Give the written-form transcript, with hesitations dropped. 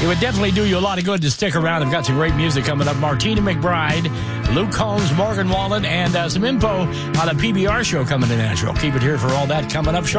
It would definitely do you a lot of good to stick around. I've got some great music coming up. Martina McBride, Luke Combs, Morgan Wallen, and some info on a PBR show coming to Nashville. Keep it here for all that coming up shortly.